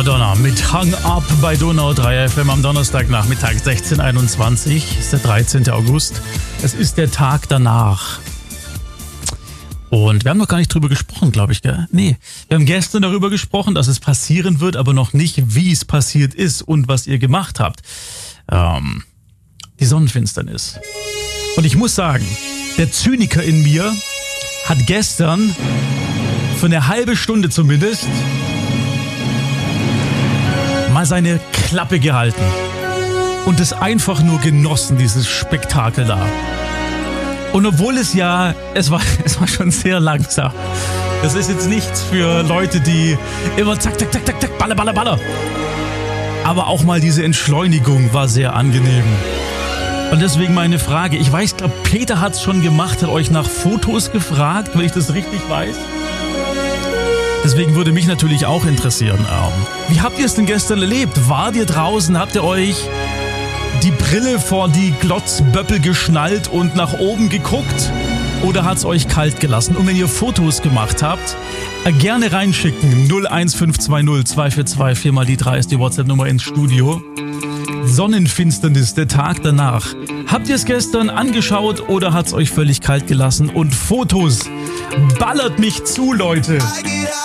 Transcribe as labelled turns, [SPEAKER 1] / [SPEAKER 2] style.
[SPEAKER 1] Madonna mit Hang Up bei Donau 3 FM am Donnerstagnachmittag 16:21. Ist der 13. August. Es ist der Tag danach. Und wir haben noch gar nicht drüber gesprochen, glaube ich, gell? Nee, wir haben gestern darüber gesprochen, dass es passieren wird, aber noch nicht, wie es passiert ist und was ihr gemacht habt. Die Sonnenfinsternis. Und ich muss sagen, der Zyniker in mir hat gestern für eine halbe Stunde zumindest mal seine Klappe gehalten und es einfach nur genossen, dieses Spektakel da. Und obwohl es war schon sehr langsam. Das ist jetzt nichts für Leute, die immer zack, zack, zack, zack, zack, baller, baller, baller. Aber auch mal diese Entschleunigung war sehr angenehm. Und deswegen meine Frage, ich weiß, glaube Peter hat es schon gemacht, hat euch nach Fotos gefragt, wenn ich das richtig weiß. Deswegen würde mich natürlich auch interessieren, wie habt ihr es denn gestern erlebt? Wart ihr draußen, habt ihr euch die Brille vor die Glotzböppel geschnallt und nach oben geguckt? Oder hat es euch kalt gelassen? Und wenn ihr Fotos gemacht habt, gerne reinschicken. 01520 242 4 mal die 3 ist die WhatsApp-Nummer ins Studio. Sonnenfinsternis, der Tag danach. Habt ihr es gestern angeschaut oder hat es euch völlig kalt gelassen? Und Fotos, ballert mich zu, Leute!